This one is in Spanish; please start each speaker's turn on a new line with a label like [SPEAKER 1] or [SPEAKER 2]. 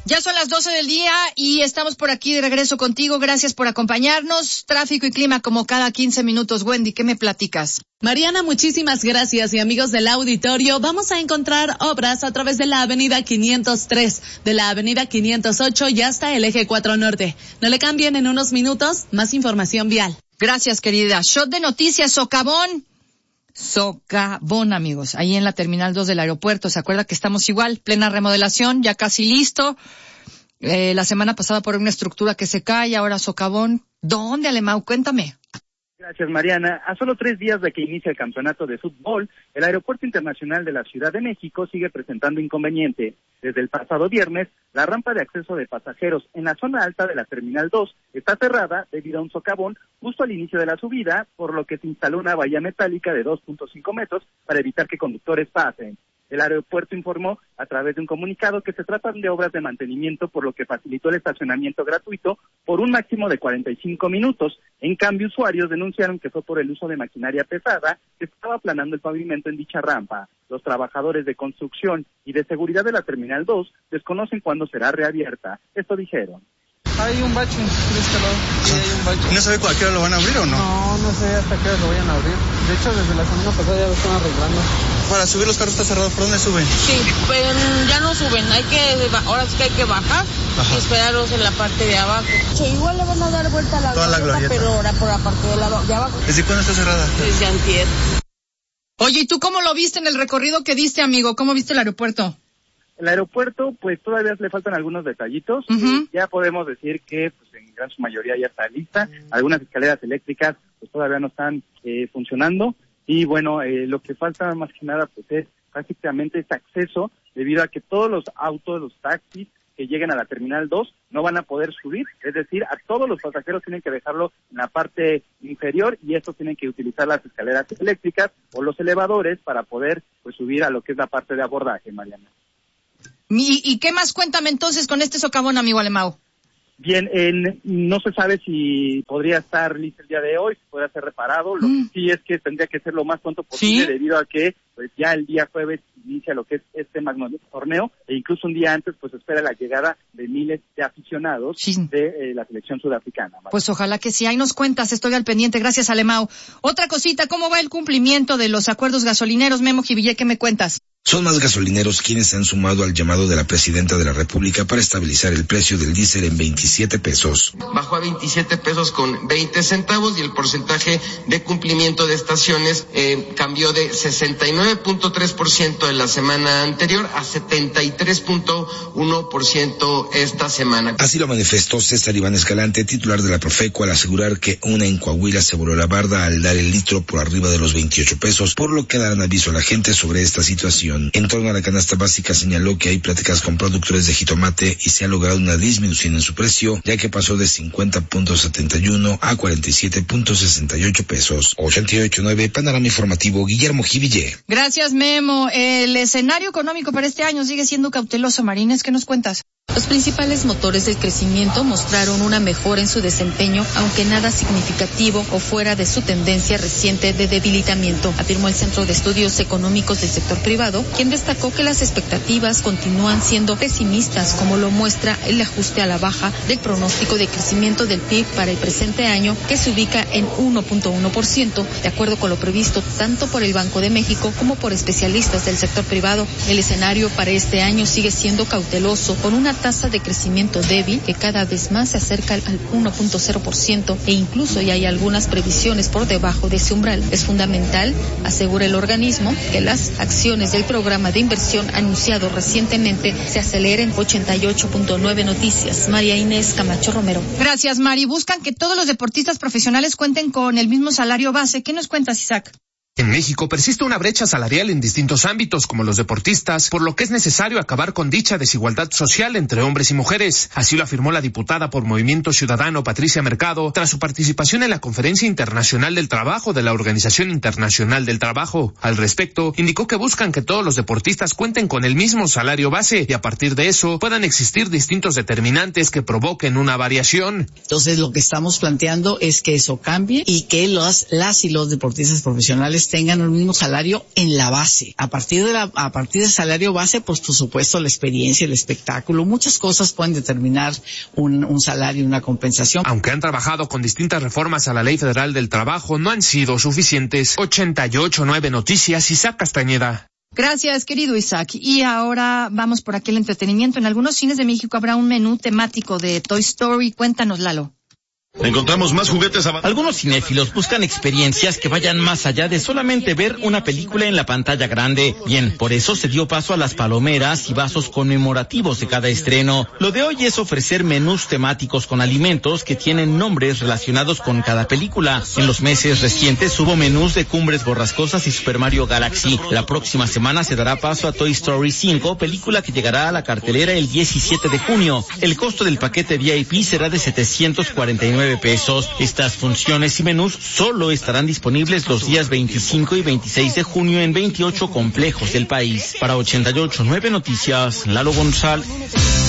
[SPEAKER 1] Ya son las 12 del día y estamos por aquí de regreso contigo. Gracias por acompañarnos. Tráfico y clima como cada 15 minutos. Wendy, ¿qué me platicas?
[SPEAKER 2] Mariana, muchísimas gracias. Y amigos del auditorio, vamos a encontrar obras a través de la avenida 503, de la avenida 508 y hasta el eje 4 Norte. No le cambien, en unos minutos más información vial.
[SPEAKER 1] Gracias, querida. Shot de noticias, Socavón, amigos, ahí en la Terminal 2 del aeropuerto. ¿Se acuerda que estamos igual? Plena remodelación, ya casi listo. La semana pasada por una estructura que se cae, ahora socavón. ¿Dónde, Alemão? Cuéntame.
[SPEAKER 3] Gracias, Mariana. A solo 3 días de que inicie el campeonato de fútbol, el Aeropuerto Internacional de la Ciudad de México sigue presentando inconveniente. Desde el pasado viernes, la rampa de acceso de pasajeros en la zona alta de la Terminal 2 está cerrada debido a un socavón justo al inicio de la subida, por lo que se instaló una valla metálica de 2.5 metros para evitar que conductores pasen. El aeropuerto informó a través de un comunicado que se tratan de obras de mantenimiento, por lo que facilitó el estacionamiento gratuito por un máximo de 45 minutos. En cambio, usuarios denunciaron que fue por el uso de maquinaria pesada que estaba aplanando el pavimento en dicha rampa. Los trabajadores de construcción y de seguridad de la Terminal 2 desconocen cuándo será reabierta. Esto dijeron.
[SPEAKER 4] Hay un bache de este lado, sí, hay un bache.
[SPEAKER 5] ¿No sabe a qué hora lo van a abrir o no?
[SPEAKER 4] No sé hasta qué hora lo vayan a abrir. De hecho, desde la semana pasada ya lo están arreglando.
[SPEAKER 5] Para subir los carros está cerrado, ¿por dónde suben?
[SPEAKER 6] Sí, pero ya no suben, ahora sí que hay que bajar. Ajá. Y esperarlos en la parte de abajo.
[SPEAKER 7] Sí, igual le van a dar vuelta a la glorieta, pero ahora por la parte de abajo.
[SPEAKER 5] ¿Desde cuándo está cerrada?
[SPEAKER 6] Desde antier.
[SPEAKER 1] Oye, ¿y tú cómo lo viste en el recorrido que diste, amigo? ¿Cómo viste el aeropuerto?
[SPEAKER 3] El aeropuerto, pues todavía le faltan algunos detallitos. Uh-huh. Ya podemos decir que pues en gran su mayoría ya está lista. Algunas escaleras eléctricas pues todavía no están funcionando. Y bueno, lo que falta más que nada pues es prácticamente este acceso, debido a que todos los autos, los taxis que lleguen a la Terminal 2 no van a poder subir. Es decir, a todos los pasajeros tienen que dejarlo en la parte inferior y estos tienen que utilizar las escaleras eléctricas o los elevadores para poder pues subir a lo que es la parte de abordaje, Mariana.
[SPEAKER 1] ¿Y qué más? Cuéntame entonces con este socavón, amigo Alemão.
[SPEAKER 3] Bien, no se sabe si podría estar listo el día de hoy, si podría ser reparado. Lo que sí es que tendría que ser lo más pronto posible, ¿sí? Debido a que pues ya el día jueves inicia lo que es este magno torneo, e incluso un día antes pues espera la llegada de miles de aficionados, sí, de la selección sudafricana. ¿Vale?
[SPEAKER 1] Pues ojalá que sí, ahí nos cuentas, estoy al pendiente. Gracias, Alemão. Otra cosita, ¿cómo va el cumplimiento de los acuerdos gasolineros? Memo Jivillé, ¿qué me cuentas?
[SPEAKER 8] Son más gasolineros quienes se han sumado al llamado de la Presidenta de la República para estabilizar el precio del diésel en 27 pesos.
[SPEAKER 9] Bajó a 27 pesos con 20 centavos y el porcentaje de cumplimiento de estaciones cambió de 69.3% en la semana anterior a 73.1% esta semana.
[SPEAKER 8] Así lo manifestó César Iván Escalante, titular de la Profeco, al asegurar que una en Coahuila se voló la barda al dar el litro por arriba de los 28 pesos, por lo que darán aviso a la gente sobre esta situación. En torno a la canasta básica, señaló que hay pláticas con productores de jitomate y se ha logrado una disminución en su precio, ya que pasó de 50.71 a 47.68 pesos. 88.9, Panorama Informativo, Guillermo Jivillé.
[SPEAKER 1] Gracias, Memo. El escenario económico para este año sigue siendo cauteloso. Marines, ¿qué nos cuentas?
[SPEAKER 2] Los principales motores del crecimiento mostraron una mejora en su desempeño, aunque nada significativo o fuera de su tendencia reciente de debilitamiento, afirmó el Centro de Estudios Económicos del Sector Privado, quien destacó que las expectativas continúan siendo pesimistas, como lo muestra el ajuste a la baja del pronóstico de crecimiento del PIB para el presente año, que se ubica en 1.1%, de acuerdo con lo previsto tanto por el Banco de México como por especialistas del sector privado. El escenario para este año sigue siendo cauteloso, con una tasa de crecimiento débil que cada vez más se acerca al 1.0% e incluso ya hay algunas previsiones por debajo de ese umbral. Es fundamental, asegura el organismo, que las acciones del programa de inversión anunciado recientemente se aceleren. 88.9 Noticias, María Inés Camacho Romero.
[SPEAKER 1] Gracias, Mari. Buscan que todos los deportistas profesionales cuenten con el mismo salario base. ¿Qué nos cuentas, Isaac?
[SPEAKER 10] En México persiste una brecha salarial en distintos ámbitos, como los deportistas, por lo que es necesario acabar con dicha desigualdad social entre hombres y mujeres. Así lo afirmó la diputada por Movimiento Ciudadano Patricia Mercado tras su participación en la Conferencia Internacional del Trabajo de la Organización Internacional del Trabajo. Al respecto, indicó que buscan que todos los deportistas cuenten con el mismo salario base y a partir de eso puedan existir distintos determinantes que provoquen una variación.
[SPEAKER 11] Entonces, lo que estamos planteando es que eso cambie y que las y los deportistas profesionales trabajadores tengan un mismo salario en la base. A partir del salario base, pues por supuesto la experiencia, el espectáculo, muchas cosas pueden determinar un salario, una compensación.
[SPEAKER 10] Aunque han trabajado con distintas reformas a la Ley Federal del Trabajo, no han sido suficientes. 88.9 Noticias, Isaac Castañeda.
[SPEAKER 1] Gracias, querido Isaac. Y ahora vamos por aquí el entretenimiento. En algunos cines de México habrá un menú temático de Toy Story. Cuéntanos, Lalo.
[SPEAKER 12] Encontramos más juguetes.
[SPEAKER 13] Algunos cinéfilos buscan experiencias que vayan más allá de solamente ver una película en la pantalla grande. Bien, por eso se dio paso a las palomeras y vasos conmemorativos de cada estreno. Lo de hoy es ofrecer menús temáticos con alimentos que tienen nombres relacionados con cada película. En los meses recientes hubo menús de Cumbres Borrascosas y Super Mario Galaxy. La próxima semana se dará paso a Toy Story 5, película que llegará a la cartelera el 17 de junio. El costo del paquete VIP será de 749 pesos. Estas funciones y menús solo estarán disponibles los días 25 y 26 de junio en 28 complejos del país. Para 88.9 Noticias, Lalo González.